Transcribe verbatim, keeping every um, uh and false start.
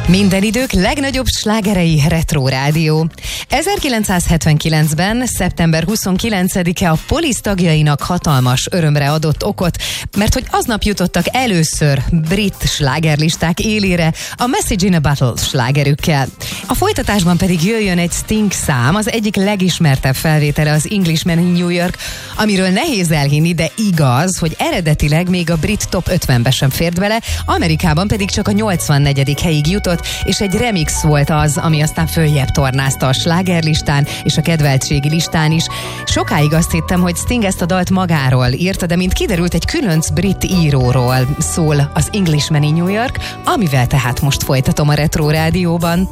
Minden idők legnagyobb slágerei Retro Rádió. ezerkilencszázhetvenkilencben, szeptember huszonkilencedike a Police tagjainak hatalmas örömre adott okot, mert hogy aznap jutottak először brit slágerlisták élére a Message in a Bottle slágerükkel. A folytatásban pedig jöjjön egy Sting szám, az egyik legismertebb felvétele az Englishman in New York, amiről nehéz elhinni, de igaz, hogy eredetileg még a brit top ötvenbe sem fért bele, Amerikában pedig csak a nyolcvannegyedik helyig jutott, és egy remix volt az, ami aztán följebb tornázta a slágerlistán és a kedveltségi listán is. Sokáig azt hittem, hogy Sting ezt a dalt magáról írta, de mint kiderült, egy különc brit íróról szól az Englishman in New York, amivel tehát most folytatom a Retro Rádióban.